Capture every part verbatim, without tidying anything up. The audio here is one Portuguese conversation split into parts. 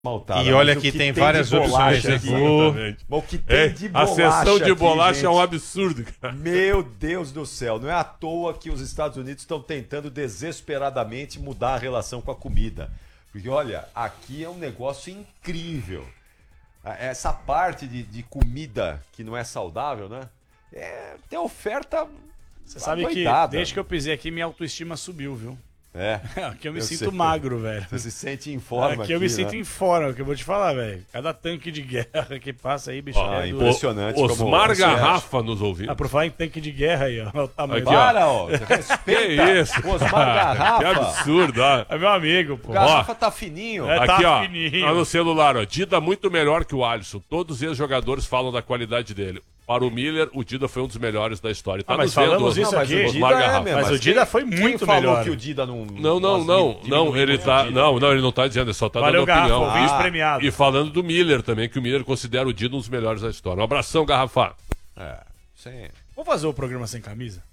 Maltada, e olha que, que tem, tem várias opções aqui. Bom, o que tem é, de bolacha a sessão de bolacha aqui, é um absurdo, cara. Meu Deus do céu, não é à toa que os Estados Unidos estão tentando desesperadamente mudar a relação com a comida. Porque, olha, aqui é um negócio incrível. Essa parte de, de comida que não é saudável, né? É, tem oferta. Você sabe que desde que eu pisei aqui, minha autoestima subiu, viu? É. Aqui eu me eu sinto sei. magro, velho. Você se sente em forma. Aqui, aqui eu me né? sinto em forma, que eu vou te falar, velho. Cada tanque de guerra que passa aí, bicho. Oh, é impressionante. O, Osmar Garrafa nos ouvindo. Ah, por falar em tanque de guerra aí, ó. O tamanho aqui, Para, ó. Respeita. Que isso? O Osmar Garrafa. Que absurdo, ó. É meu amigo, pô. O Garrafa ó, tá fininho. É, aqui, tá ó. Fininho. No celular, ó. Dida muito melhor que o Alisson. Todos os jogadores falam da qualidade dele. Para o Miller, o Dida foi um dos melhores da história. Tá ah, mas falamos vendo, isso não, aqui. O Dida é mesmo, mas, mas o Dida foi muito quem melhor. falou que o Dida não... Não, não, não. Não, ele tá, não, não, ele não tá dizendo, ele só tá Valeu, dando Garrafa, opinião. Ah, premiado. E falando do Miller também, que o Miller considera o Dida um dos melhores da história. Um abração, Garrafa. É, sim. Vamos fazer o programa sem camisa?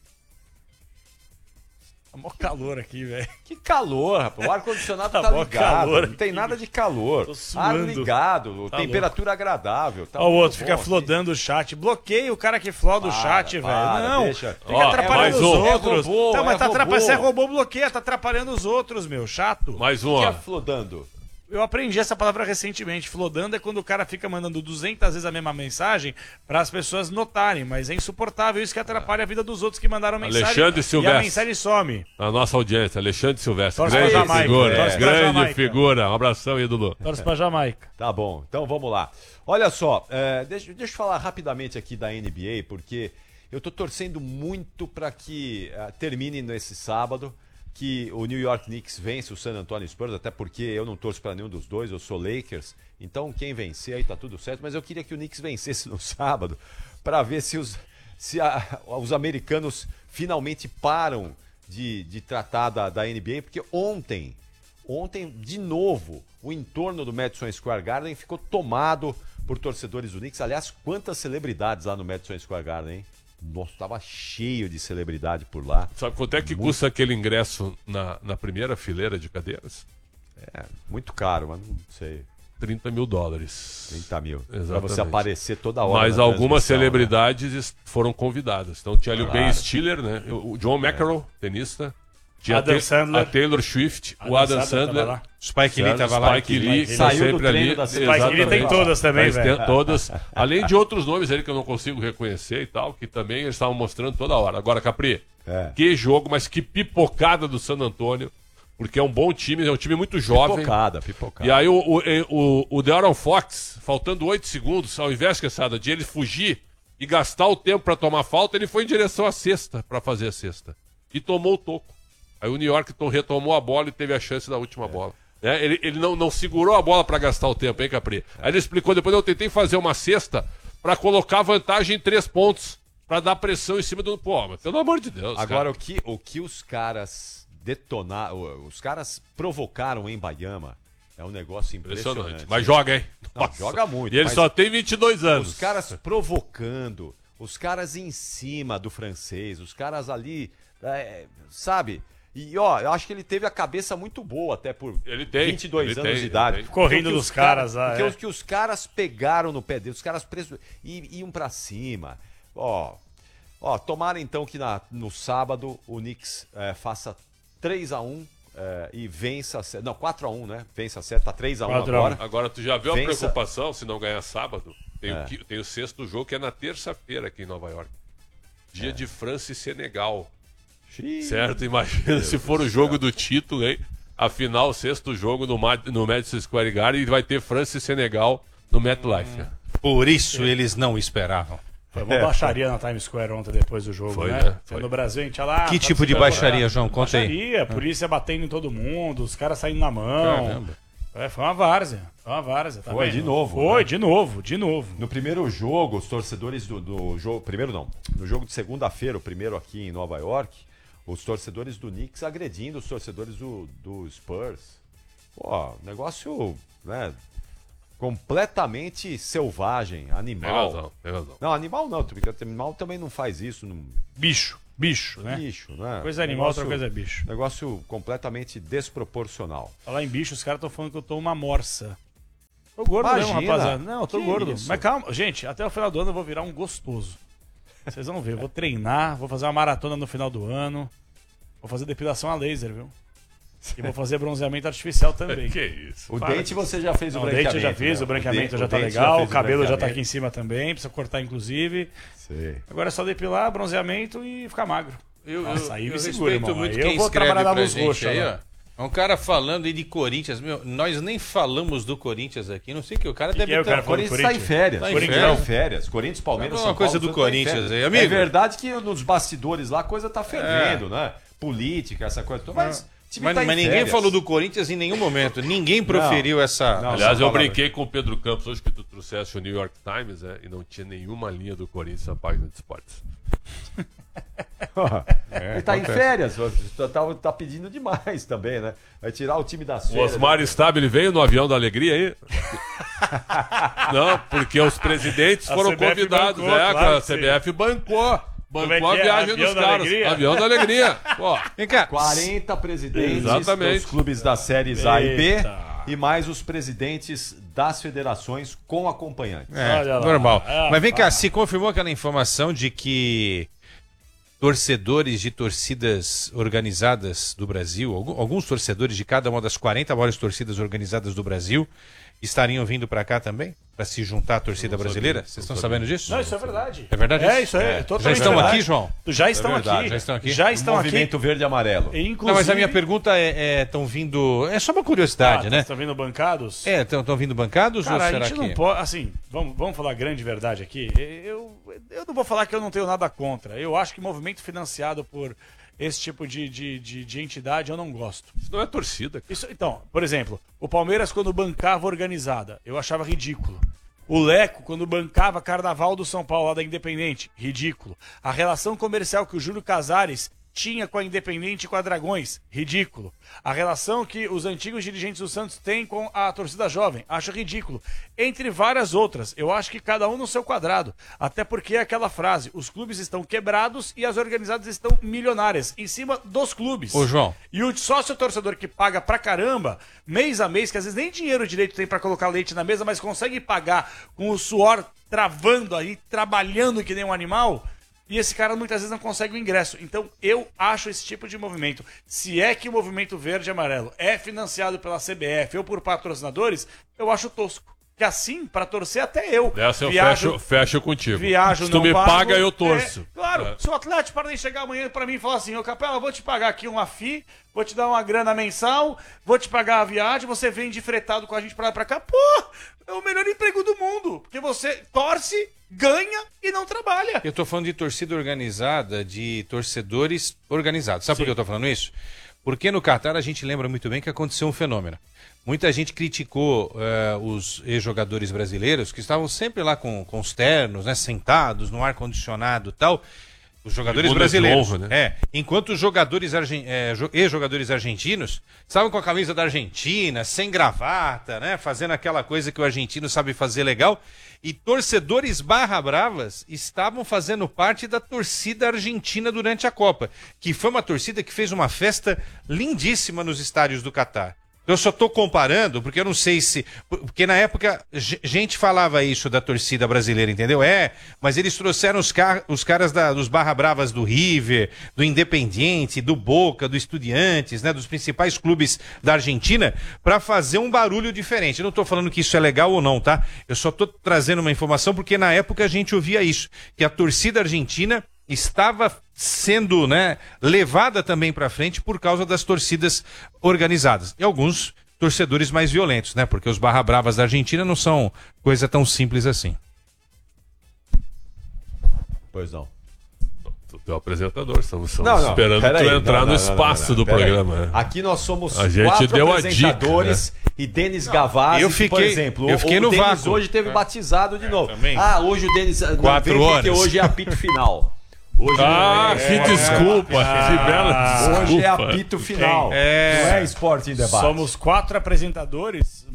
Tá mó calor aqui, velho. Que calor, rapaz. O ar-condicionado tá, tá ligado. Calor não tem nada de calor. Tô suando. Ar ligado, tá temperatura louco. agradável. Tá Ó, o outro bom, fica assim. flodando o chat. Bloqueia o cara que floda o chat, velho. Não, deixa. fica Ó, atrapalhando é os um. outros. É robô, tá, mas é tá robô. atrapalhando. Você é robô, bloqueia. Tá atrapalhando os outros, meu. Chato. Mais um, O que ó. é flodando? Eu aprendi essa palavra recentemente. Flodando é quando o cara fica mandando duzentas vezes a mesma mensagem para as pessoas notarem, mas é insuportável isso que atrapalha a vida dos outros que mandaram mensagem. Alexandre Silvestre. E a mensagem some. A nossa audiência, Alexandre Silvestre. Torce grande pra Jamaica, figura. torce pra Grande Jamaica. figura. Um abração, ídolo. Torce pra Jamaica. Tá bom, então vamos lá. Olha só, é, deixa, deixa eu falar rapidamente aqui da N B A, porque eu tô torcendo muito para que uh, termine nesse sábado, que o New York Knicks vence o San Antonio Spurs, até porque eu não torço para nenhum dos dois, eu sou Lakers, então quem vencer aí tá tudo certo, mas eu queria que o Knicks vencesse no sábado para ver se, os, se a, os americanos finalmente param de, de tratar da, da N B A, porque ontem, ontem, de novo, o entorno do Madison Square Garden ficou tomado por torcedores do Knicks. Aliás, quantas celebridades lá no Madison Square Garden, hein? Nossa, tava cheio de celebridade por lá. Sabe quanto é que muito... custa aquele ingresso na, na primeira fileira de cadeiras? É, muito caro, mas não sei. trinta mil dólares. trinta mil. Exatamente. Pra você aparecer toda hora. Mas algumas celebridades né? foram convidadas. Então tinha ali claro. o Ben Stiller, né? O John McEnroe, é. tenista. Tinha Adam a, Sandler. a Taylor Swift, Adam o Adam Sandler Sandler. tava lá. Spike Lee tava lá. Spike Lee, que tá saiu do sempre treino ali. da Spike Lee tem todas também, Mas velho. tem todas. Além de outros nomes ali que eu não consigo reconhecer e tal, que também eles estavam mostrando toda hora. Agora, Capri, é. que jogo, mas que pipocada do San Antonio. Porque é um bom time, é um time muito jovem. Pipocada, pipocada. E aí o, o, o, o De'Aaron Fox, faltando oito segundos, ao invés de, de ele fugir e gastar o tempo para tomar falta, ele foi em direção à cesta para fazer a cesta. E tomou o toco. Aí o New York retomou a bola e teve a chance da última é. bola. É, ele ele não, não segurou a bola para gastar o tempo, hein, Capri? É. Aí ele explicou, depois eu tentei fazer uma cesta para colocar vantagem em três pontos, para dar pressão em cima do... Pô, mas pelo amor de Deus, Agora, cara. o que, o que os caras detonaram, os caras provocaram em Baiama é um negócio impressionante. impressionante. Mas joga, hein? Não, joga muito. E ele só tem vinte e dois anos. Os caras provocando, os caras em cima do francês, os caras ali, é, sabe... E, ó, eu acho que ele teve a cabeça muito boa, até por ele tem, vinte e dois ele anos tem, de idade. Correndo dos caras lá, Porque é. os que os caras pegaram no pé dele, os caras presos, e iam pra cima. Ó, ó, tomara então que na, no sábado o Knicks é, faça três a um é, e vença, não, quatro a um, né? Vença certo, tá três a um agora. Agora, tu já viu vença... a preocupação se não ganhar sábado? Tem, é. o, tem o sexto jogo que é na terça-feira aqui em Nova York. Dia é. de França e Senegal. Xiii. Certo? Imagina Deus se for o jogo céu. do título, hein? Afinal, o sexto jogo no, no Madison Square Garden e vai ter França e Senegal no MetLife. Hum. Por isso eles não esperavam. Foi uma baixaria na Times Square ontem depois do jogo, Foi, né? né? Foi no Brasil, a gente ia lá... Que tipo de baixaria, João? Conta aí. Baixaria, polícia batendo em todo mundo, os caras saindo na mão. Caramba. É, foi uma várzea, foi uma várzea. Tá foi vendo? de novo. Foi, né? de novo, de novo. No primeiro jogo, os torcedores do, do jogo... Primeiro não, no jogo de segunda-feira, o primeiro aqui em Nova York, os torcedores do Knicks agredindo os torcedores do, do Spurs. Pô, negócio, né, completamente selvagem, animal. Tem razão, tem razão. Não, animal não, porque animal também não faz isso. Não... Bicho, bicho, né? Bicho, né? Coisa animal, negócio, outra coisa é bicho. Negócio completamente desproporcional. Falar em bicho, os caras estão falando que eu tô uma morsa. Tô gordo Imagina. mesmo, rapaziada. Não, eu tô Que gordo. isso? Mas calma, gente, até o final do ano eu vou virar um gostoso. Vocês vão ver, eu vou treinar, vou fazer uma maratona no final do ano. Vou fazer depilação a laser, viu? E vou fazer bronzeamento artificial também. Que isso? O Para. dente você já fez Não, o o branqueamento. dente eu já fiz, né? o branqueamento de- já tá dente legal, fez o cabelo já tá branqueamento. aqui em cima também, precisa cortar inclusive. Sei. Agora é só depilar, bronzeamento e ficar magro. Eu, Nossa, eu, aí eu me segura, respeito irmão. muito Aí quem eu vou escreve trabalhar na pra luz gente roxa aí, lá. ó. É um cara falando aí de Corinthians. Meu, nós nem falamos do Corinthians aqui. Não sei o que o cara Que deve que é o ter... cara O falando Corinthians está em férias. Tá em Corinthians férias. tá em férias. Corinthians, Palmeiras, Fala São uma coisa Paulo, do tudo tá em Corinthians férias. aí, amigo. É verdade que nos bastidores lá a coisa tá fervendo, né? Política, essa coisa toda. Mas, o time Mas, tá em mas ninguém férias. falou do Corinthians em nenhum momento. Ninguém proferiu essa... Não. Aliás, essa eu palavra. brinquei com o Pedro Campos hoje que tu trouxeste o New York Times, né? E não tinha nenhuma linha do Corinthians na página de esportes. Ele tá em férias. Tá, tá- tá pedindo demais também, né? Vai tirar o time das O férias. Osmar Stabile veio no avião da alegria aí? Não, porque os presidentes A foram C B F convidados. bancou, é, claro a que C B F bancou. Como é Bancou a que é? viagem Avião dos da caras. alegria? Avião da alegria. Pô, Vem cá. quarenta presidentes Exatamente. dos clubes das séries A e B Eita. e mais os presidentes das federações com acompanhantes. É, Olha lá. normal. Ah, Mas vem cá, ah. se confirmou aquela informação de que torcedores de torcidas organizadas do Brasil, algu- alguns torcedores de cada uma das quarenta maiores torcidas organizadas do Brasil, estariam vindo para cá também? Para se juntar à torcida Não sabia, brasileira? não Vocês estão sabia. sabendo disso? Não, isso é verdade. É verdade É, isso? isso é, É. totalmente Já estão verdade. aqui, João? Já estão verdade, aqui. já estão aqui? Já estão aqui. Movimento verde e amarelo. E, Inclusive... Não, mas a minha pergunta é: estão vindo. É só uma curiosidade, Ah, né? Estão vindo bancados? É, estão vindo bancados Cara, ou a será gente que. não pode. Assim, vamos, vamos falar a grande verdade aqui. Eu, eu não vou falar que eu não tenho nada contra. Eu acho que movimento financiado por esse tipo de, de, de, de entidade eu não gosto. isso não é torcida. Isso, então, por exemplo, o Palmeiras, quando bancava organizada, eu achava ridículo. O Leco, quando bancava Carnaval do São Paulo, lá da Independente, ridículo. A relação comercial que o Júlio Casares tinha com a Independente e com a Dragões, ridículo. A relação que os antigos dirigentes do Santos têm com a torcida jovem, acho ridículo. Entre várias outras, eu acho que cada um no seu quadrado. Até porque é aquela frase, os clubes estão quebrados e as organizadas estão milionárias, em cima dos clubes. Ô, João. E o sócio torcedor que paga pra caramba, mês a mês, que às vezes nem dinheiro direito tem pra colocar leite na mesa, mas consegue pagar com o suor travando aí, trabalhando que nem um animal, e esse cara muitas vezes não consegue o ingresso. Então eu acho esse tipo de movimento, se é que o movimento verde e amarelo é financiado pela C B F ou por patrocinadores, eu acho tosco. Que assim, pra torcer até eu. Dessa eu viajo, fecho, fecho contigo. Viajo, Se tu não me pago, paga, eu torço. É, claro, É. se o Atlético para nem chegar amanhã pra mim e falar assim, ô Capela, eu vou te pagar aqui uma F I I, vou te dar uma grana mensal, vou te pagar a viagem, você vem de fretado com a gente pra lá e pra cá, pô, é o melhor emprego do mundo, porque você torce, ganha e não trabalha. Eu tô falando de torcida organizada, de torcedores organizados. Sabe por que eu tô falando isso? Porque no Catar a gente lembra muito bem que aconteceu um fenômeno. Muita gente criticou eh, os ex-jogadores brasileiros que estavam sempre lá com, com os ternos, né, sentados no ar-condicionado e tal. Os jogadores Tribuna de brasileiros. honra, né? É, enquanto os jogadores argen- eh, jo- ex-jogadores argentinos estavam com a camisa da Argentina, sem gravata, né, fazendo aquela coisa que o argentino sabe fazer legal. E torcedores barra bravas estavam fazendo parte da torcida argentina durante a Copa, que foi uma torcida que fez uma festa lindíssima nos estádios do Catar. Eu só estou comparando, porque eu não sei se... Porque na época, ge- gente falava isso da torcida brasileira, entendeu? É, mas eles trouxeram os, car os caras da- dos barra bravas do River, do Independiente, do Boca, do Estudiantes, né, dos principais clubes da Argentina, para fazer um barulho diferente. Eu não estou falando que isso é legal ou não, tá? Eu só estou trazendo uma informação porque na época a gente ouvia isso, que a torcida argentina estava sendo, né, levada também para frente por causa das torcidas organizadas. E alguns torcedores mais violentos, né? Porque os barra bravas da Argentina não são coisa tão simples assim. Pois não. Tu é o apresentador, estamos, estamos Não, não, esperando tu peraí, entrar não, no não, espaço não, não, do peraí. programa. né? Aqui nós somos A gente quatro deu a apresentadores dica, e Denis Gavazzi, Eu que, por fiquei- exemplo, eu o- fiquei o no Denis vácuo. hoje teve batizado de novo. também. Ah, hoje o Denis não Quatro vem porque horas. hoje é apito final. Hoje Ah, não é, que desculpa, que bela desculpa. hoje é apito final. É. Não é esporte em debate. Somos quatro apresentadores,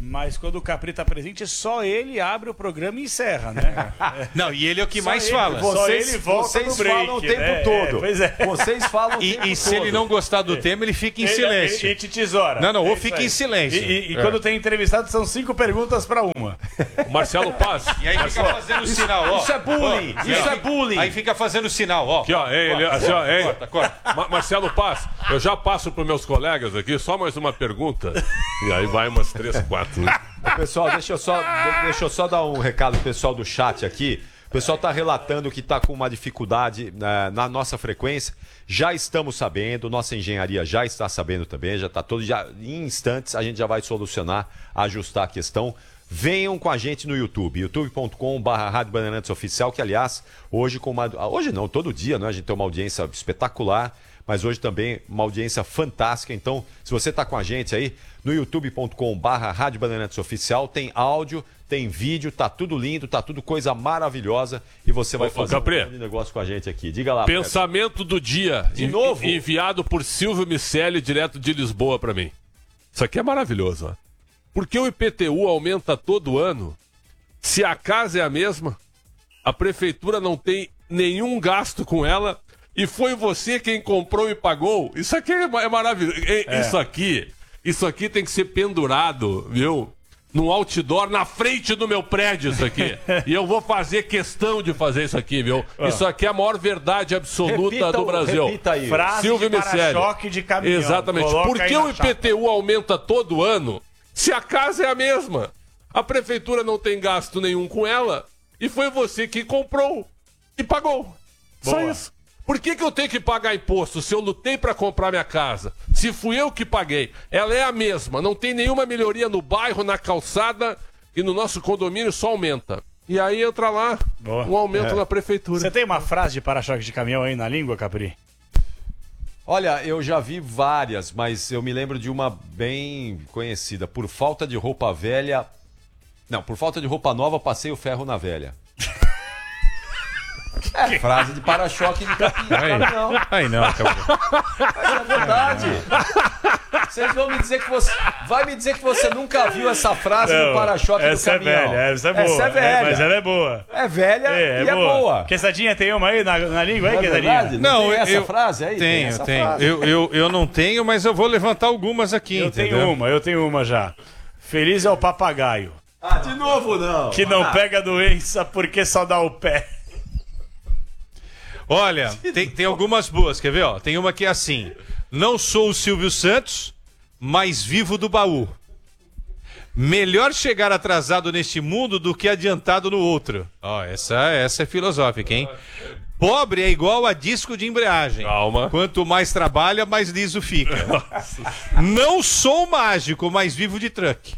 Mas quando o Capri tá presente, só ele abre o programa e encerra, né? Não, e ele é o que Só mais ele, fala. Só Vocês, ele volta vocês no break, falam o tempo né? todo. É, pois é. Vocês falam o E, tempo e se todo. ele não gostar do tema, ele fica em Ele- silêncio. E, e te tesoura. Não, não, ou É isso fica aí. em silêncio. E, e- e É. quando tem entrevistado, são cinco perguntas pra uma. O Marcelo Paz. E aí fica fazendo sinal, ó. Isso é bullying, Ó, isso aí é bullying. Aí fica fazendo sinal, ó. Aqui, ó, ei, ele, assim, ó, ei. Corta, corta. Ma- Marcelo Paz, eu já passo para meus colegas aqui, só mais uma pergunta. E aí vai umas três, quatro. Né? Pessoal, deixa eu, só, de- deixa eu só dar um recado pro pessoal do chat aqui. O pessoal está relatando que está com uma dificuldade né, na nossa frequência. Já estamos sabendo, nossa engenharia já está sabendo também, já está todo. Já, em instantes a gente já vai solucionar, ajustar a questão. Venham com a gente no YouTube, youtube ponto com barra Rádio Bandeirantes Oficial, que aliás, hoje com uma. Hoje não, todo dia, né? A gente tem uma audiência espetacular, mas hoje também uma audiência fantástica. Então, se você está com a gente aí, no youtube ponto com barra Rádio Bandeirantes Oficial, tem áudio, tem vídeo, tá tudo lindo, tá tudo coisa maravilhosa e você vai Ô, ô, fazer Capri. um grande negócio com a gente aqui. Diga lá. Pensamento do dia. De envi- novo? Enviado por Silvio Miceli, direto de Lisboa para mim. Isso aqui é maravilhoso, ó. Por que o I P T U aumenta todo ano? Se a casa é a mesma, a prefeitura não tem nenhum gasto com ela e foi você quem comprou e pagou. Isso aqui é, ma- é maravilhoso. É, Isso aqui, isso aqui tem que ser pendurado, viu? Num outdoor na frente do meu prédio, isso aqui. E eu vou fazer questão de fazer isso aqui, viu? Isso aqui é a maior verdade absoluta Repita do o- Brasil. repita aí. Frase Silvio de Miceli. para-choque de caminhão. Exatamente. Coloca Por aí que na o I P T U aumenta todo ano se a casa é a mesma? A prefeitura não tem gasto nenhum com ela e foi você que comprou e pagou. Só Boa. isso. Por que, que eu tenho que pagar imposto se eu lutei para comprar minha casa? Se fui eu que paguei. Ela é a mesma. Não tem nenhuma melhoria no bairro, na calçada e no nosso condomínio só aumenta. E aí entra lá Boa. um aumento na prefeitura. Você tem uma frase de para-choque de caminhão aí na língua, Capri? Olha, eu já vi várias, mas eu me lembro de uma bem conhecida. Por falta de roupa velha. Não, por falta de roupa nova, passei o ferro na velha. É, frase de para-choque de caminhão. Aí não, acabou. Mas é verdade. Vocês vão me dizer que você. Vai me dizer que você nunca viu essa frase no para-choque do essa é caminhão. velha, essa é boa. Essa é velha. mas ela é boa. É velha e é boa. Quesadinha tem uma aí na, na língua, aí, Não é Quesadinha? verdade? Não, Não, tem essa eu- frase aí? Tem Tenho, essa tenho. frase. Eu, eu, eu não tenho, mas eu vou levantar algumas aqui, Eu entendeu? tenho uma, eu tenho uma já. Feliz é o papagaio, Ah, de novo não. que não pega doença porque só dá o pé. Olha, tem, tem algumas boas, quer ver? Ó? Tem uma que é assim: não sou o Silvio Santos, mas vivo do baú. Melhor chegar atrasado neste mundo do que adiantado no outro. Ó, essa, essa é filosófica, hein? Pobre é igual a disco de embreagem. Calma. Quanto mais trabalha, mais liso fica. Não sou mágico, mas vivo de truck.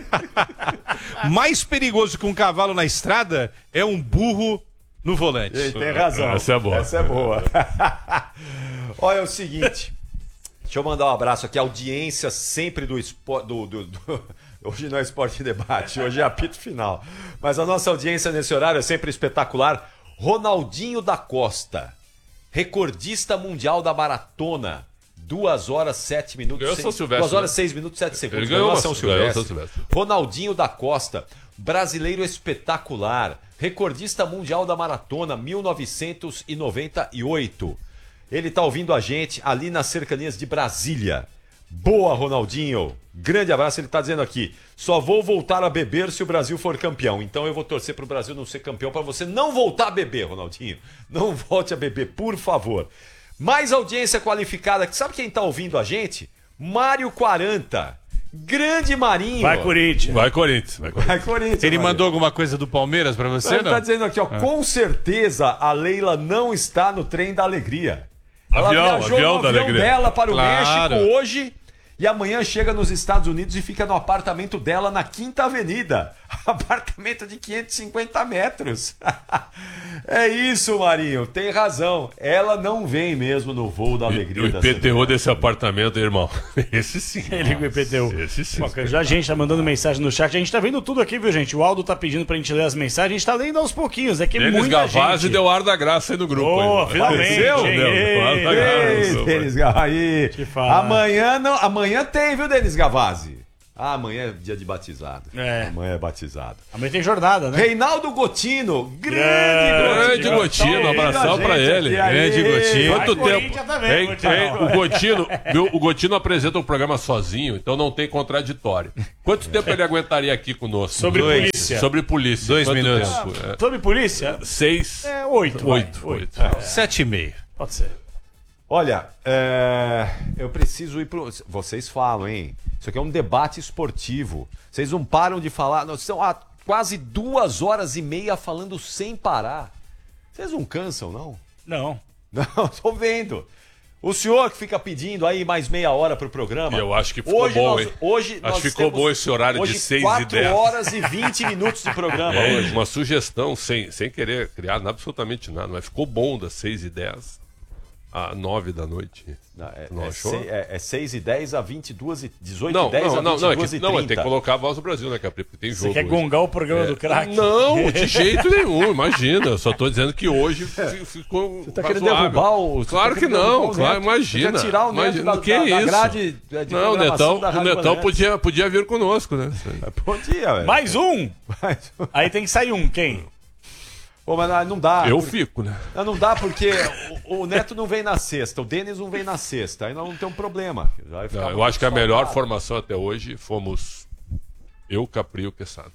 Mais perigoso que um cavalo na estrada é um burro no volante. Ele tem razão. Essa é boa. Essa é boa. Olha, é o seguinte. Deixa eu mandar um abraço aqui. A audiência sempre do esporte. Do, do, do... Hoje não é esporte de debate, hoje é apito final. Mas a nossa audiência nesse horário é sempre espetacular. Ronaldinho da Costa, recordista mundial da maratona. duas horas, sete minutos. Ganhou seis- São Silvestre, duas horas, né? seis minutos, sete segundos. Ele ganhou a uma- São ganhou Silvestre. São Silvestre. Ronaldinho da Costa, brasileiro espetacular, recordista mundial da maratona, mil novecentos e noventa e oito. Ele está ouvindo a gente ali nas cercanias de Brasília. Boa, Ronaldinho. Grande abraço. Ele está dizendo aqui: só vou voltar a beber se o Brasil for campeão. Então eu vou torcer para o Brasil não ser campeão, para você não voltar a beber, Ronaldinho. Não volte a beber, por favor. Mais audiência qualificada. Sabe quem está ouvindo a gente? Mário quarenta. Grande Marinho. Vai, Corinthians. Vai, Corinthians. Vai, Corinthians. Vai, Corinthians. Ele Marinho. mandou alguma coisa do Palmeiras pra você, Ele não? tá dizendo aqui, ó, com certeza a Leila não está no trem da alegria. Ela Avião, viajou avião no da avião alegria. dela para o Claro. México hoje e amanhã chega nos Estados Unidos e fica no apartamento dela na Quinta Avenida. Apartamento de quinhentos e cinquenta metros. É isso, Marinho, tem razão. Ela não vem mesmo no voo da alegria. O da I P T U semana. desse apartamento, irmão. Esse sim. Ele com o I P T U. Esse sim. Pô, já a gente tá mandando mensagem no chat. A gente tá vendo tudo aqui, viu, gente? O Aldo tá pedindo pra gente ler as mensagens. A gente tá lendo aos pouquinhos. É que Denis muita Gavazzi gente... deu ar da graça aí no grupo. Ô, aí. finalmente, Apareceu? hein? Deu ar da Ei, graça no Ei, grupo. Denis Gavazzi. Te falar. Amanhã, não, amanhã tem, viu, Denis Gavazzi? Ah, amanhã é dia de batizado. É. Amanhã é batizado. Amanhã tem jornada, né? Reinaldo Gotino, grande, Grande Gotino, abração pra ele. Grande Gotino. Quanto Vai, tempo? Corinthians também, Hein, Gotino. hein, o Gotino, viu, o Gotino apresenta um programa sozinho, então não tem contraditório. Quanto tempo ele aguentaria aqui conosco? Sobre Dois. polícia. Sobre polícia. Dois Quanto minutos. tempo? É. Sobre polícia? Seis. É, oito. vai. Oito. Oito. Sete e meio. Pode ser. Olha, é, eu preciso ir pro... Vocês falam, hein? Isso aqui é um debate esportivo. Vocês não param de falar. Nós estamos há quase duas horas e meia falando sem parar. Vocês não cansam, não? Não. Não, tô vendo. O senhor que fica pedindo aí mais meia hora pro programa. Eu acho que ficou hoje bom, nós, hein? Hoje Acho nós que ficou temos, bom esse horário de hoje, seis e quatro dez. horas e vinte minutos de programa É, hoje. uma sugestão, sem, sem querer criar absolutamente nada, mas ficou bom das seis e dez a nove da noite. Não, é, Não é, achou? sei- é, é seis e dez a vinte e duas e dezoito Não, e dez não, a não, vinte não, e é duas que, e não, trinta. tem que colocar a voz do Brasil, né, Capri? Porque tem Você jogo. quer hoje. gongar o programa do craque? Não, de jeito nenhum, imagina. Eu só tô dizendo que hoje fi- ficou. Você tá querendo razoável. derrubar o... você Claro tá que querendo derrubar não, o claro, Neto. imagina. Você quer tirar o Neto Imagina, da, que da, é da isso? grade de Não, o programação Netão, da o Rádio Netão Bandeirantes. podia, podia vir conosco, né? Podia, velho. Mais um? Mas- Aí tem que sair um. Quem? Pô, mas não dá. Eu porque- fico, né? Não, não dá porque o, o Neto não vem na sexta, o Denis não vem na sexta, aí nós não temos um problema. Vai ficar Não, eu muito acho que a melhor salgado. formação até hoje fomos eu, Capri e o Quesada.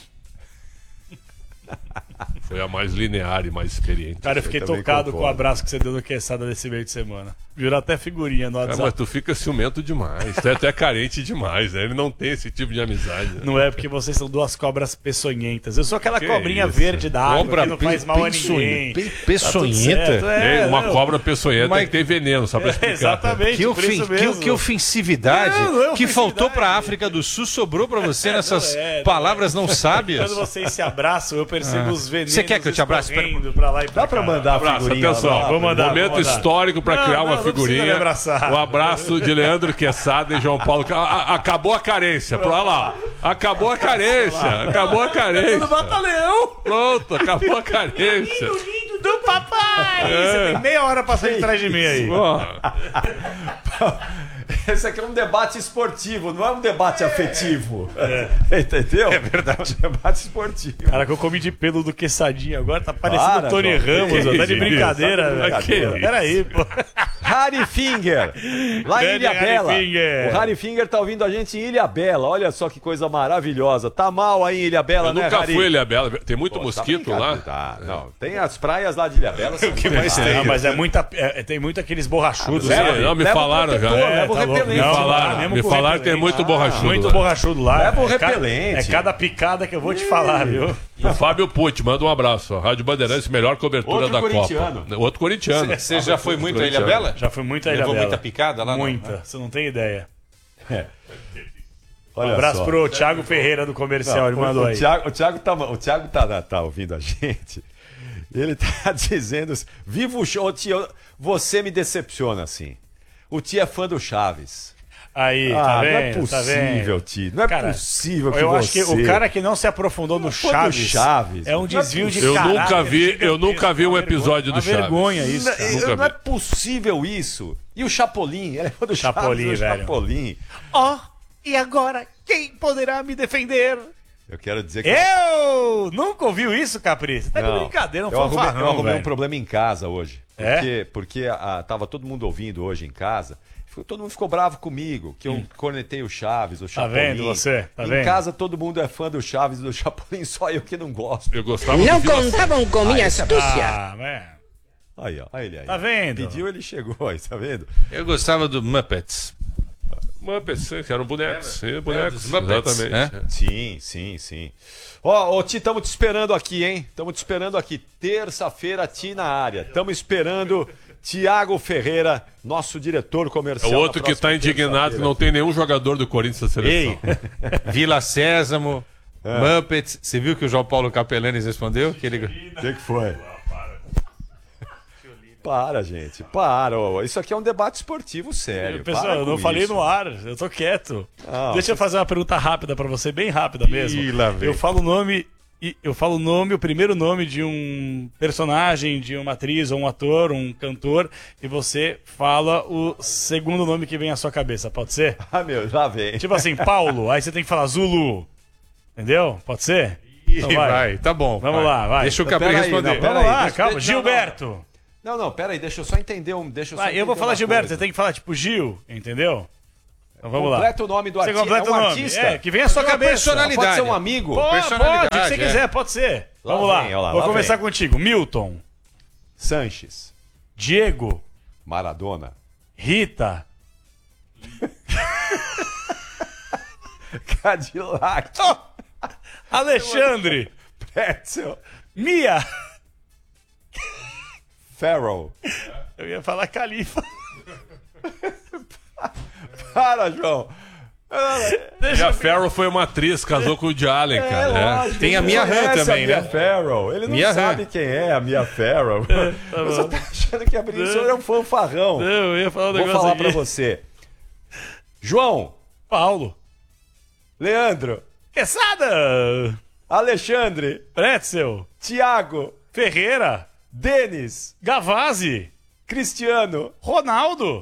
Foi a mais linear e mais experiente. Cara, eu fiquei também tocado com o concordo. abraço que você deu no Quesada nesse meio de semana. Virou até figurinha no Cara, WhatsApp. mas tu fica ciumento demais. Tu é até carente demais, né? Ele não tem esse tipo de amizade. Né? Não é porque vocês são duas cobras peçonhentas. Eu sou aquela Que cobrinha isso? verde da água Cobra que não faz pe- mal a peçonhe- ninguém. pe- Tá tudo peçonhenta? certo, é, Ei, uma não. cobra peçonhenta Mas- tem que ter veneno, só pra explicar. Exatamente, Que, por ofin... isso que, mesmo. que ofensividade Não, não é que faltou ofensividade. pra África do Sul sobrou pra você nessas Não é, não palavras não sábias. Quando vocês se abraçam, eu percebo os venenos. Você quer que eu te abrace? escorrendo Pra lá e pra Dá pra cá. mandar a Abraço, figurinha atenção. lá? Vou mandar, Momento vou mandar. histórico pra Não, criar não, uma não precisa figurinha. me abraçar. O abraço de Leandro Quesada e João Paulo. A- a- acabou a carência. Pra olha lá. Acabou a carência. Acabou a carência. Batalhão! Pronto, acabou a carência. Lindo do papai! Você tem meia hora pra sair de trás de mim aí. Ó, Esse aqui é um debate esportivo, não é um debate afetivo. Entendeu? É verdade. É um debate esportivo. Cara, que eu comi de pelo do quesadinho agora, tá parecendo Para, o Tony João. Ramos, ó, tá de isso? brincadeira, Tá de velho. brincadeira. Peraí, pô. Harry Finger, lá em Grande Ilha Harry Bela. Finger. O Harry Finger tá ouvindo a gente em Ilha Bela. Olha só que coisa maravilhosa. Tá mal aí em Ilha Bela, eu né, nunca Harry? fui, Ilha Bela. Tem muito Pô, tá mosquito brincando, lá. Tá, não. Tem as praias lá de Ilha Bela. O que mais Não, mas é muita, é, tem muito aqueles borrachudos. Sim, né? não, me Leva o falaram já. protetor, É, leva o tá louco. repelente. Me Não, falaram, mesmo me com falaram que tem repelente. muito borrachudo. Muito lá. borrachudo lá. Leva o É cada- repelente. É cada picada que eu vou te falar, viu? O Fábio Pucci, manda um abraço. ó. Rádio Bandeirantes, melhor cobertura Outro da corintiano. Copa. Outro corintiano. Você já foi muito à Ilha Corintiano. Bela? Já foi muita Ilha Levou Bela. muita picada lá? não? Muita, você não tem ideia. Olha Um abraço só. pro Thiago Ferreira do comercial, ele o, mandou o aí. Thiago, o Thiago, tá, o Thiago tá, tá ouvindo a gente. Ele tá dizendo assim, viva o show, tio, você me decepciona assim. O tio é fã do Chaves. Aí, Ah, tá não vendo? é Tá possível, vendo? tio. Não é Cara, possível que eu você... acho que o cara que não se aprofundou no fã do Chaves, Chaves, é um não é desvio de Eu caráter nunca vi, eu gigantesco. nunca vi um Uma episódio vergonha, do Chaves. Uma vergonha isso, Não, cara. eu- Nunca não é vi. possível isso. E o Chapolin? Ele é fã do Chapolin, Chaves, o velho. Chapolin. Ó, e agora quem poderá me defender? Eu quero dizer que... Eu! Nunca ouviu isso, Capri? Você tá de Não. brincadeira, não eu arrumei, fanfarrão, eu arrumei um velho. problema em casa hoje. É? Porque, porque a, tava todo mundo ouvindo hoje em casa. Ficou- Todo mundo ficou bravo comigo, que eu cornetei o Chaves, o Chapolin. vendo você? Tá em vendo? casa todo mundo é fã do Chaves e do Chapolin, só eu que não gosto. Eu gostava Não do Vila contavam com minha astúcia. Ah, man. Aí, ó, olha ele aí. Tá vendo? Pediu, ele chegou aí, tá vendo? Eu gostava do Muppets. Muppets, que eram bonecos. Sim, bonecos, dos Muppets, exatamente. né? Sim, sim, sim. Ó, ô Ti, estamos te esperando aqui, hein? Estamos te esperando aqui. Terça-feira, Ti na área. Estamos esperando Tiago Ferreira, nosso diretor É comercial. o outro na que tá próxima indignado que terça-feira. não tem nenhum jogador do Corinthians na seleção. Ei, Vila Sésamo, Muppets. Você viu que o João Paulo Capelanes respondeu? Que ele... O que, que foi? Para, gente, para. ó. Isso aqui é um debate esportivo sério. Pessoal, para eu não com falei isso. no ar, eu tô quieto. Não, Deixa eu fazer uma pergunta rápida pra você, bem rápida mesmo. Ih, lá vem. Eu falo o nome E eu falo o nome, o primeiro nome de um personagem, de uma atriz, ou um ator, um cantor, e você fala o segundo nome que vem à sua cabeça, pode ser? Ah, meu, já vem. Tipo assim, Paulo, aí você tem que falar Zulu. Entendeu? Pode ser? Ih, Então vai. vai. tá bom. Vamos vai. lá, vai. Deixa o Pera Capri aí, responder. não, pera Vamos aí, lá, deixa- calma. deixa- não, Gilberto. Não, não, pera aí, deixa eu só entender um. Deixa eu só Vai, eu vou entender falar uma Gilberto, coisa. você tem que falar tipo Gil, entendeu? Então vamos lá. Completa o nome do Você artista. completa É um o nome. artista? É, que vem à sua Uma cabeça. personalidade. Pode ser um amigo? Pô, Personalidade, pode, se você é. quiser, pode ser. Lá Vamos lá. vem, olha lá, Vou lá começar vem. contigo. Milton, Sanches. Diego, Maradona. Rita, Cadillac. Alexandre, Pretzel. Mia. Farrell. Eu ia falar Califa. Para, João. E a Farrell foi uma atriz, casou com o Woody Allen, É, cara. né? lógico, Tem a ele Mia conhece Han também, a Mia né? Farrell. Ele não Mia sabe Han. quem é a Mia Farrell. Você tá achando que a Brinson é um fanfarrão. Não, eu ia falar um Vou negócio falar aqui. pra você. João. Paulo. Leandro. Quesada. Alexandre. Pretzel. Tiago. Ferreira. Denis. Gavazzi. Cristiano. Ronaldo.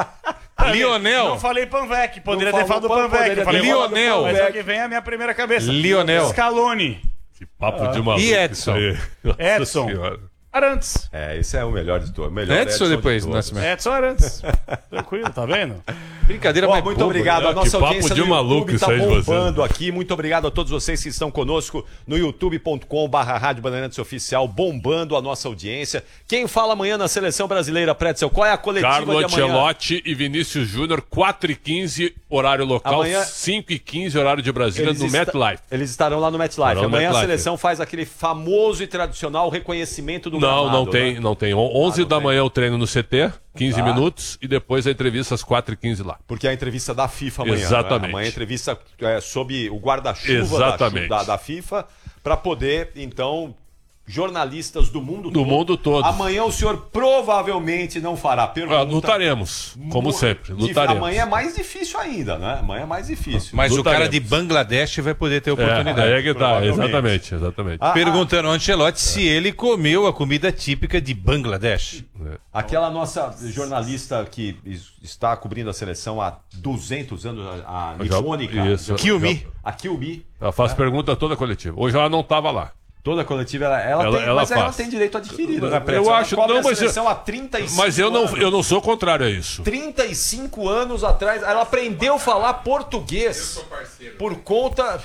Lionel. Não falei Panvec, poderia Não ter falou falado Pan- Panvec. poderia Eu falei ter falado Lionel. Mas é o Panvec. que vem à minha primeira cabeça. Lionel. Scaloni. Que papo de maluco. E Edson? isso aí. Nossa Edson. Senhora. Arantes. É, esse é o melhor de todos. Melhor Edson depois de do todos. Nascimento. Edson Arantes. Tranquilo, tá vendo? Brincadeira, Ó, mas muito bobo, obrigado. né? A nossa Que papo audiência de no maluco YouTube isso tá aí de você. bombando aqui. Muito obrigado a todos vocês que estão conosco no youtube ponto com barra Rádio Bandeirantes Oficial, bombando a nossa audiência. Quem fala amanhã na Seleção Brasileira, Pretzel? Qual é a coletiva Carlo de amanhã? Ancelotti e Vinícius Júnior, quatro e quinze, horário local, Amanhã- cinco e quinze, horário de Brasília, no esta- MetLife. Eles estarão lá no MetLife. Estarão no Amanhã a MetLife. seleção faz aquele famoso e tradicional reconhecimento do Não, gramado, não tem, né? não tem. onze Ah, não da tem. manhã o treino no C T, quinze Tá. minutos, e depois a entrevista às quatro e quinze lá. Porque é a entrevista da FIFA amanhã. Exatamente. Né? Amanhã a entrevista é, sob o guarda-chuva da, Exatamente. da, da FIFA, para poder, então, jornalistas do mundo Do todo. mundo todo. Amanhã o senhor provavelmente não fará pergunta. Ah, lutaremos, como Mu- sempre, dif- lutaremos. Amanhã é mais difícil ainda, né? Amanhã é mais difícil. Mas o cara Lutaremos. de Bangladesh vai poder ter É, oportunidade. aí é que tá, provavelmente. exatamente, exatamente. Ah, Perguntando ao Ancelotti se ele comeu a comida típica de Bangladesh. Aquela nossa jornalista que es- está cobrindo a seleção há duzentos anos, a, a Já- nipônica, isso. Kilmi. a Kilmi, Ela faz pergunta toda coletiva. Hoje ela não estava lá. toda a coletiva, ela, ela, Ela- tem, ela mas ela faz. tem direito adquirido, né, Eu Pretzel? Ela acho- cobre não, a mas eu- seleção há trinta e cinco Mas eu não, anos. eu não sou contrário a isso. trinta e cinco anos atrás, ela aprendeu a falar português por conta...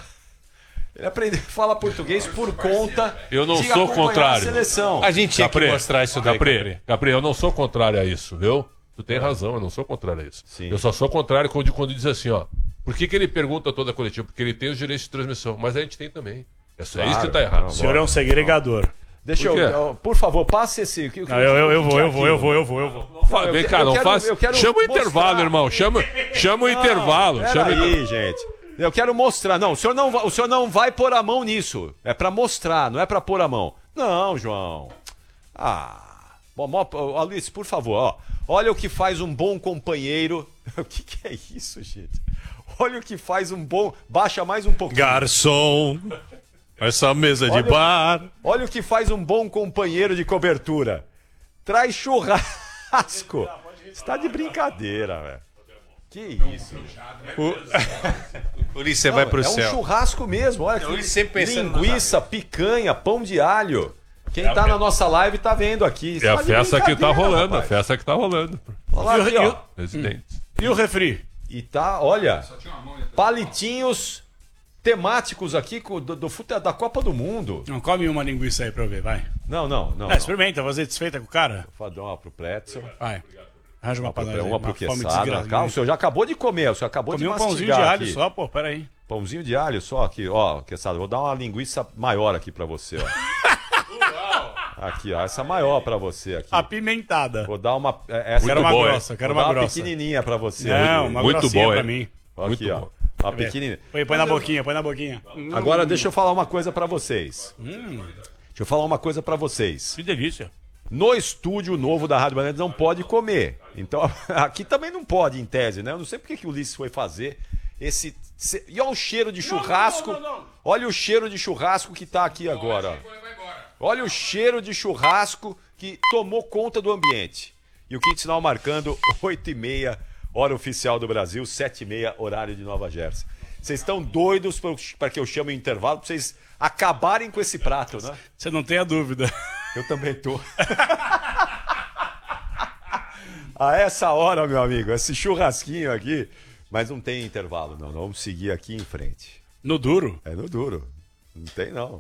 Ele aprendeu a falar português por conta Eu não de sou acompanhar contrário. a seleção. A gente tinha Capri, que mostrar isso daí, Capri, Capri. Capri, eu não sou contrário a isso, viu? Tu tem razão, eu não sou contrário a isso. Sim. Eu só sou contrário quando, quando diz assim, ó. Por que, que ele pergunta toda a coletiva? Porque ele tem os direitos de transmissão, mas a gente tem também. É só isso que tá errado. O senhor é um segregador. Deixa Por eu, quê? eu- por favor, passe esse... o que- o que- Não, eu, eu, eu o que vou, é eu vou, eu aquilo? vou, eu vou, eu vou. Fa- eu Vem que- cá, eu não quero- faz. eu quero Chama o mostrar. intervalo, irmão. Chama, chama o intervalo. Chama o Peraí, gente. Eu quero mostrar. Não, o senhor não, vai- o senhor não vai pôr a mão nisso. É pra mostrar, não é pra pôr a mão. Não, João. Ah. Bom, mo- ó, Luiz, por favor, ó. Olha o que faz um bom companheiro. O que, que é isso, gente? Olha o que faz um bom. Baixa mais um pouquinho. Garçom, essa mesa de Olha- bar. Olha o que faz um bom companheiro de cobertura. Traz churrasco. Está de brincadeira, velho. Que isso? O Ulisses vai pro é céu. um churrasco mesmo. Olha Eu que sempre pensando linguiça, picanha, pão de alho. Quem tá na nossa live tá vendo aqui. É a Tá de festa que tá brincadeira, rolando, a rapaz. festa que tá rolando. Olha lá aqui, ó. Presidente. E o refri? E tá, olha, palitinhos temáticos aqui co- do, do fute- da Copa do Mundo. Não, come uma linguiça aí pra eu ver, vai. Não, não, não. É, experimenta, fazer desfeita com o cara. Vou dar uma pro Pretzel, Vai. Arranja uma pra nós aí, uma pro fome Quesada. desgraçada. Calma, o senhor já acabou de comer, o senhor acabou Comi de um mastigar pãozinho de alho aqui. só, pô, peraí. Pãozinho de alho só aqui, ó, Quesada, vou dar uma linguiça maior aqui pra você, ó. Aqui, ó, essa maior pra você aqui. Apimentada. Vou dar uma. é, Essa Quero uma boa, hein? grossa, quero vou uma dar uma grossa. pequenininha pra você. Não, Muito- uma Muito grossinha boa, pra hein? mim. Aqui, muito ó. bom. Uma pequenininha. Põe, põe na boquinha, põe na boquinha. Agora deixa eu falar uma coisa pra vocês. Deixa eu falar uma coisa pra vocês. Que delícia. No estúdio novo da Rádio Bandeirantes não pode comer. Então, aqui também não pode, em tese, né? Eu não sei porque que o Ulisses foi fazer esse... cê- e olha o cheiro de churrasco. não, não, não. Olha o cheiro de churrasco que tá aqui agora. ó. Olha o cheiro de churrasco que tomou conta do ambiente. E o quinto sinal marcando oito e meia, hora oficial do Brasil, sete e meia, horário de Nova Jersey. Vocês estão doidos para que eu chame o intervalo, para vocês acabarem com esse prato, né? Você não tem a dúvida. Eu também tô. A essa hora, meu amigo, esse churrasquinho aqui. Mas não tem intervalo, não. Vamos seguir aqui em frente. No duro? É no duro. Não tem, não.